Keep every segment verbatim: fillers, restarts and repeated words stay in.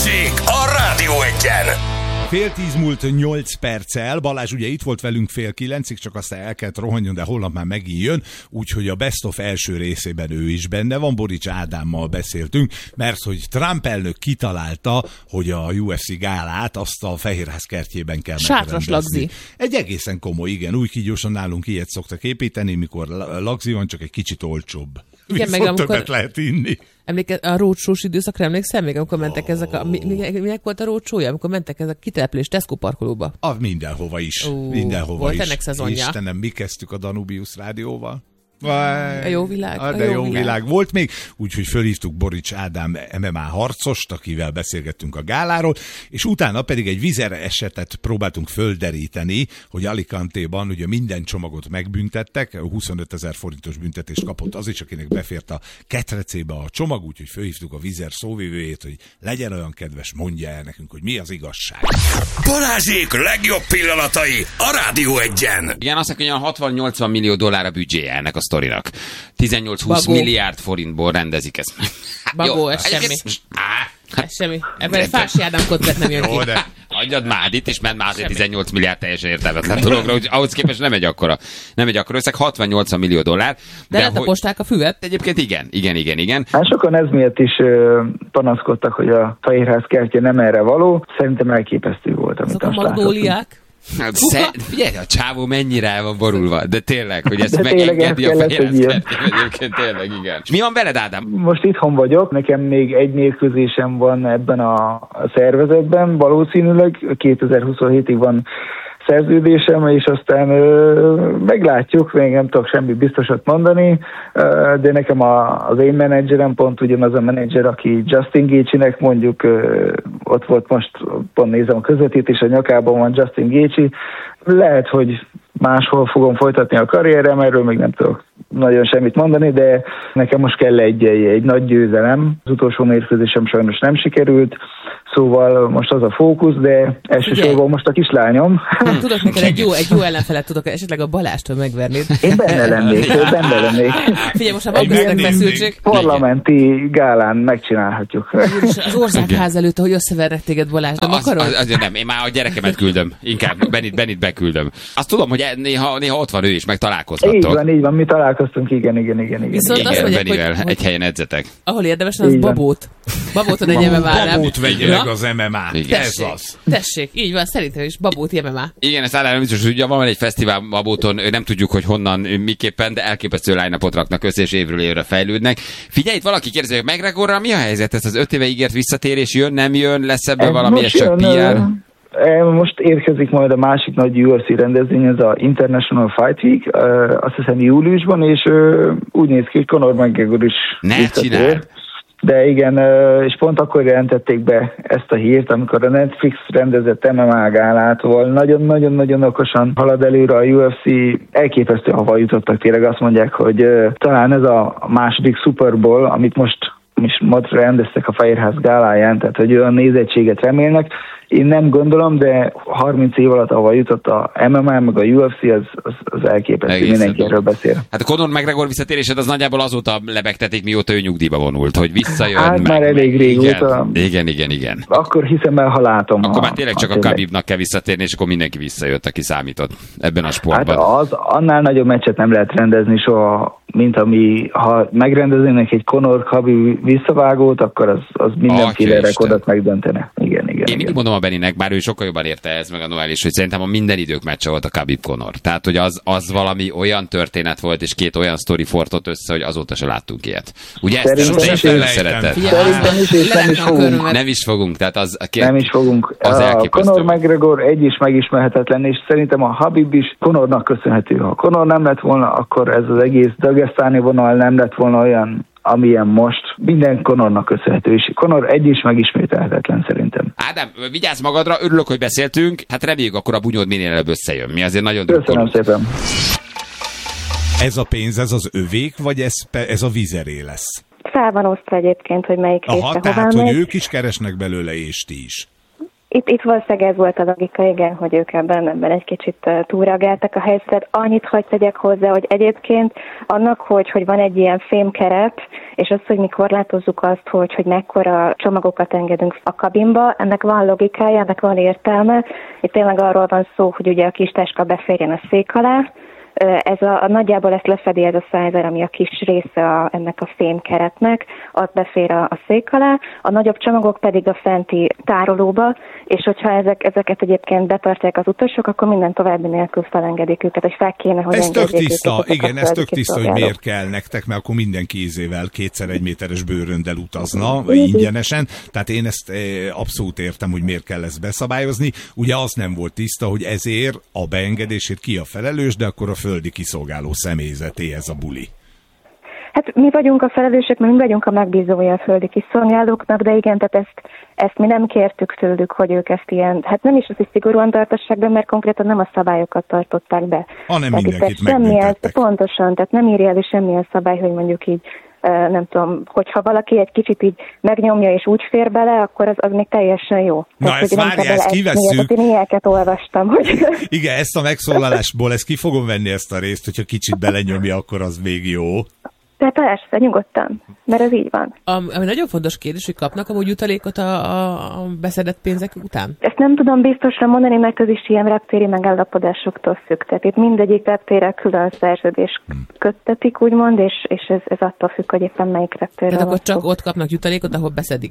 Balázsék a Rádió Egyen. Fél tíz múlt nyolc perccel. Balázs ugye itt volt velünk fél kilencig, csak aztán el kellett rohanjon, de holnap már megint jön, úgyhogy a Best of első részében ő is benne van. Borics Ádámmal beszéltünk, mert hogy Trump elnök kitalálta, hogy a U F C gálát azt a Fehérház kertjében kell Sátras lagzi. Egy egészen komoly, igen, új kígyósan nálunk ilyet szoktak építeni, mikor lagzi van, csak egy kicsit olcsóbb. Igen, meg amikor amikor többet lehet inni. Emléke, a rócsós időszakra emlékszel még, amikor mentek oh. ezek a... Mi, mi, minek volt a rócsója? Amikor mentek ezek a kitelepülés Tesco parkolóba? A mindenhova is. Uh, mindenhova volt is. ennek szezonja. Istenem, mi kezdtük a Danubius rádióval. A jó világ. A, a de jó, jó világ. világ volt még, úgyhogy fölhívtuk Borics Ádám em em á harcost, akivel beszélgettünk a gáláról, és utána pedig egy vizere esetet próbáltunk földeríteni, hogy Alicante-ban ugye minden csomagot megbüntettek, huszonötezer forintos büntetést kapott az is, akinek befért a ketrecébe a csomag, úgyhogy fölhívtuk a vizer szóvivőjét, hogy legyen olyan kedves, mondja el nekünk, hogy mi az igazság. Balázsék legjobb pillanatai a Rádió Egyen. Igen, azt mondja, hogy hatvan-nyolcvan millió dollár a büdzséje ennek a sztorinak. tizennyolc-húsz milliárd forintból rendezik ezt. Bagó, ez semmi. Ez semmi. Ebben egy Fási Ádám kotlet nem jön ki. Jó, de hagyjad már itt, és ment már azért tizennyolc milliárd teljesen értelmetlen dologra, hogy ahhoz képest nem egy akkora, nem egy akkora összeg, hatvan-nyolcvan millió dollár. De, de letaposták a füvet? Egyébként igen, igen, igen, igen. Hát sokan ez miatt is ö, panaszkodtak, hogy a Fehérház kertje nem erre való. Szerintem elképesztő volt, amit azok a magnóliák? Hát, sze- figyelj, a csávó mennyire el van borulva, de tényleg, hogy ezt de megengedi a Fehérház kertje, egyébként tényleg, igen. És mi van veled, Ádám? Most itthon vagyok, nekem még egy mérkőzésem van ebben a szervezetben, valószínűleg kétezer-huszonhétig van szerződésem, és aztán ö, meglátjuk, még nem tudok semmi biztosat mondani, ö, de nekem a, az én menedzserem pont ugyanaz a menedzser, aki Justin Gaethje-nek mondjuk, ö, ott volt most, pont nézem a közvetítés, a nyakában van Justin Gaethje, lehet, hogy máshol fogom folytatni a karrierem, erről még nem tudok nagyon semmit mondani, de nekem most kell egy, egy, egy nagy győzelem. Az utolsó mérkőzésem sajnos nem sikerült, szóval most az a fókusz, de elsősorban most a kislányom. Nem tudok neked egy jó, egy jó ellenfelet tudok, esetleg a Balástól megvernéd. Én benne lennék, benne lennék. Figyelj, most már van közöttük feszültség. Parlamenti gálán megcsinálhatjuk. Az országház előtt, hogy összevernek téged, Balázs, nem az, akarod? Az, az, nem, én már a gyerekemet küldöm, inkább Benit, Benit beküldöm. Azt tudom, hogy néha, néha ott van ő is, meg találkozhattok. Így van, így van, mi találkoztunk, igen, igen, igen. igen. Viszont igen, azt mondják, Benivel hogy, egy helyen edzetek. Ahol érdemes, az babót. Babóton egy em em á-nál. Babót vegye meg az em em á. Ez az. Tessék, így van, szerintem is babót em em á. Igen, ezt általában biztos, hogy ugye van egy fesztivál Babóton, nem tudjuk, hogy honnan, miképpen, de elképesztő line-upot raknak össze, és évről évre fejlődnek. Figyelj, itt valaki kérdezi, hogy McGregorral mi a helyzet? Ez az öt éve ígért visszatérés jön, nem jön, lesz ebből valami, ez csak pé er? Most érkezik majd a másik nagy U F C rendezvény, ez a International Fight Week, azt hiszem júliusban, és úgy néz ki, hogy Conor McGregor is ne csinálj! De igen, és pont akkor jelentették be ezt a hírt, amikor a Netflix rendezett em em á gálától nagyon-nagyon-nagyon okosan halad előre a U F C, elképesztő hova jutottak, tényleg azt mondják, hogy talán ez a második Super Bowl, amit most is most rendeztek a Fehérház gáláján, tehát hogy olyan nézettséget remélnek. Én nem gondolom, de harminc év alatt, ahol jutott a em em á, meg a U F C, az, az, az elképesztő, egészen mindenki erről beszél. Hát a Conor McGregor visszatérésed az nagyjából azóta lebegtetik, mióta ő nyugdíjba vonult, hogy visszajön. Hát meg, már elég régóta. Igen, igen, igen, igen. Akkor hiszem el, ha látom. Akkor a, már tényleg csak a, a Khabibnak kell visszatérni, és akkor mindenki visszajött, aki számított ebben a sportban. Hát az, annál nagyobb meccset nem lehet rendezni soha, mint ami, ha megrendeznének egy Conor Khabib visszavágót, akkor az, az mindenféle rekordot megdöntene. Igen, igen. Én mindig mondom a Beninek, bár ő sokkal jobban érte ez, meg a Noel is, hogy szerintem a minden idők meccse volt a Khabib Conor. Tehát, hogy az, az valami olyan történet volt, és két olyan sztori fortott össze, hogy azóta se láttunk ilyet. Ugye ezt te is szereted? Szerintem is, és nem is fogunk. Nem is fogunk, tehát az... A nem is fogunk. Az a Conor McGregor egy is megismerhetetlen, és szerintem a Khabib is Conornak köszönhető. Ha Conor nem lett volna, akkor ez az egész dagesztáni vonal nem lett volna olyan, amilyen most. Minden Conornak köszönhető, és Conor egy is megismételhetetlen szerintem. Ádám, vigyázz magadra, örülök, hogy beszéltünk, hát reméljük, akkor a bunyód minél előbb összejön. Mi azért nagyon drukkolunk. Köszönöm szépen. Ez a pénz, ez az övék, vagy ez, ez a vizeré lesz? Fel van osztva egyébként, hogy melyik Aha, részre tehát, hová hogy megy. ők is keresnek belőle, és ti is. Itt, itt valószínűleg ez volt a logika, igen, hogy ők ebben, ebben egy kicsit túlreagáltak a helyzetet. Annyit hagy tegyek hozzá, hogy egyébként annak, hogy, hogy van egy ilyen fémkeret, és az, hogy mi korlátozzuk azt, hogy, hogy mekkora csomagokat engedünk a kabinba, ennek van logikája, ennek van értelme. Itt tényleg arról van szó, hogy ugye a kis táska beférjen a szék alá. Ez a, a nagyjából ezt lefedi ez a százer, ami a kis része a, ennek a fémkeretnek, az befér a, a szék alá, a nagyobb csomagok pedig a fenti tárolóba, és hogyha ezek, ezeket egyébként betartják az utasok, akkor minden további nélkül felengedik őket, hogy fel kéne, hogy ez tök tiszta, őket, igen, ez tök tiszta, hogy miért kell nektek, mert akkor mindenki ízével kétszer egy méteres bőröndel utazna, vagy ingyenesen, tehát én ezt abszolút értem, hogy miért kell ezt beszabályozni. Ugye az nem volt tiszta, hogy ezért a beengedését ki a felelős, de akkor a földi kiszolgáló személyzeté ez a buli. Hát mi vagyunk a felelősök, mert mi vagyunk a megbízója a földi kiszolgálóknak, de igen, tehát ezt, ezt mi nem kértük tőlük, hogy ők ezt ilyen, hát nem is az, hogy szigorúan tartassák be, mert konkrétan nem a szabályokat tartották be. Hanem tehát mindenkit megbüntettek. Pontosan, tehát nem írja elő semmilyen szabály, hogy mondjuk így, nem tudom, hogyha valaki egy kicsit így megnyomja és úgy fér bele, akkor az, az még teljesen jó. Na tehát, ezt várja, ezt kivesszük. Én ilyeneket olvastam, hogy... Igen, ezt a megszólalásból, ezt ki fogom venni ezt a részt, hogyha kicsit belenyomja, akkor az még jó. De persze, nyugodtan, mert ez így van. Ami, ami nagyon fontos kérdés, hogy kapnak amúgy jutalékot a, a, a beszedett pénzek után? Ezt nem tudom biztosan mondani, mert ez is ilyen reptéri megállapodásoktól függ. Tehát itt mindegyik reptérrel külön szerződés köttetik, úgymond, és, és ez, ez attól függ, hogy éppen melyik reptérre. Tehát akkor csak ott kapnak jutalékot, ahol beszedik?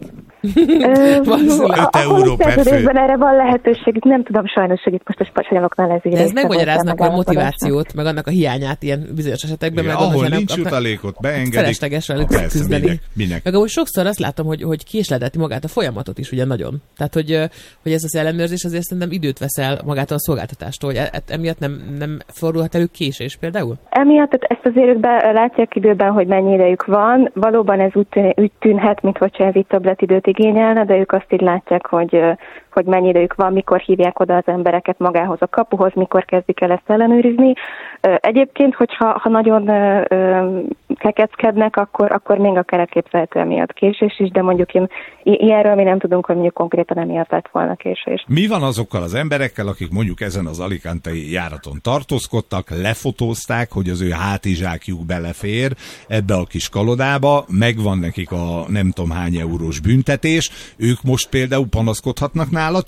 öt euró per fő. Erre van lehetőség, nem tudom sajnos, hogy itt most a spanyoloknál ez így. De ez megmagyaráznak a motivációt, meg annak a hiányát ilyen bizonyos esetekben. Igen, meg ahol nincs jutalékot, beengedik. Feleslegesen küzdeni. Minek, minek? Meg ahogy sokszor azt látom, hogy, hogy késlelteti magát a folyamatot is, ugye nagyon. Tehát, hogy, hogy ez az ellenőrzés azért szerintem időt veszel magától a szolgáltatástól, hogy e, emiatt nem, nem fordulhat elő késés például? Emiatt ezt azért ők látják időben, hogy mennyi idejük van. Valóban ez úgy, tűn, úgy tűnhet, mintha ez így többletidőt igényelne, de ők azt így látják, hogy hogy mennyi idejük van, mikor hívják oda az embereket magához a kapuhoz, mikor kezdik el ezt ellenőrizni. Egyébként, hogyha ha nagyon kekeckednek, akkor, akkor még akár elképzelhető emiatt késés is, de mondjuk én, ilyenről mi nem tudunk, hogy mondjuk konkrétan emiatt lett volna késés. Mi van azokkal az emberekkel, akik mondjuk ezen az alicantei járaton tartózkodtak, lefotózták, hogy az ő hátizsákjuk belefér ebbe a kis kalodába, megvan nekik a nem tudom hány eurós büntetés, ők most például panaszkodhatnak náluk,